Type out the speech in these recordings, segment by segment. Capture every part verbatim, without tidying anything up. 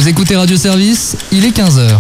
Vous écoutez Radio Service, il est quinze heures.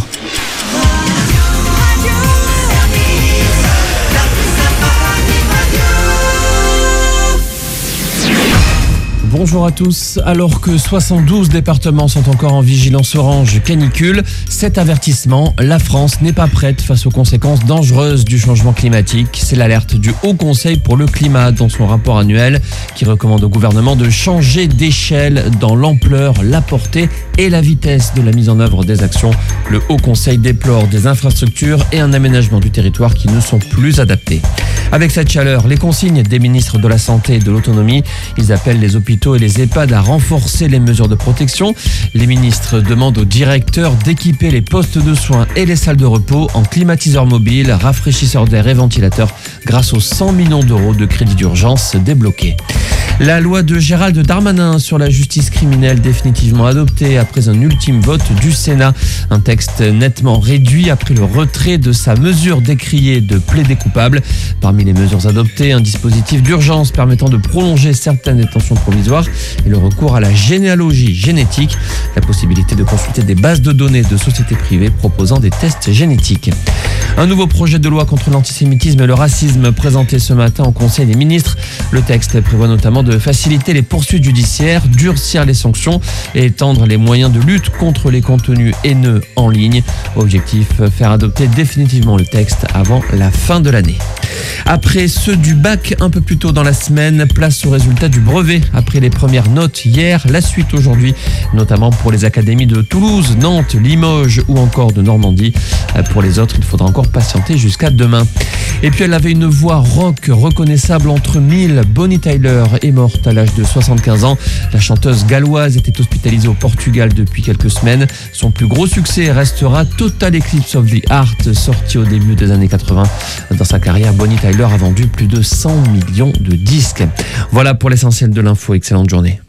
Bonjour à tous. Alors que soixante-douze départements sont encore en vigilance orange canicule, cet avertissement, la France n'est pas prête face aux conséquences dangereuses du changement climatique. C'est l'alerte du Haut Conseil pour le climat dans son rapport annuel qui recommande au gouvernement de changer d'échelle dans l'ampleur, la portée et la vitesse de la mise en œuvre des actions. Le Haut Conseil déplore des infrastructures et un aménagement du territoire qui ne sont plus adaptés. Avec cette chaleur, les consignes des ministres de la Santé et de l'Autonomie, ils appellent les hôpitaux et les EHPAD à renforcer les mesures de protection. Les ministres demandent aux directeurs d'équiper les postes de soins et les salles de repos en climatiseurs mobiles, rafraîchisseurs d'air et ventilateurs grâce aux cent millions d'euros de crédits d'urgence débloqués. La loi de Gérald Darmanin sur la justice criminelle définitivement adoptée après un ultime vote du Sénat. Un texte nettement réduit après le retrait de sa mesure décriée de plaider coupable. Parmi les mesures adoptées, un dispositif d'urgence permettant de prolonger certaines détentions provisoires et le recours à la généalogie génétique, la possibilité de consulter des bases de données de sociétés privées proposant des tests génétiques. Un nouveau projet de loi contre l'antisémitisme et le racisme présenté ce matin au Conseil des ministres. Le texte prévoit notamment de faciliter les poursuites judiciaires, durcir les sanctions et étendre les moyens de lutte contre les contenus haineux en ligne. Objectif, faire adopter définitivement le texte avant la fin de l'année. Après ceux du bac un peu plus tôt dans la semaine, place au résultat du brevet. Après les premières notes hier, la suite aujourd'hui, notamment pour les académies de Toulouse, Nantes, Limoges ou encore de Normandie. Pour les autres, il faudra encore patienter jusqu'à demain. Et puis elle avait une voix rock reconnaissable entre mille. Bonnie Tyler est morte à l'âge de soixante-quinze ans. La chanteuse galloise était hospitalisée au Portugal depuis quelques semaines. Son plus gros succès restera Total Eclipse of the Heart, sorti au début des années quatre-vingts. Dans sa carrière, Bonnie Tyler a vendu plus de cent millions de disques. Voilà pour l'essentiel de l'info. Excellente journée.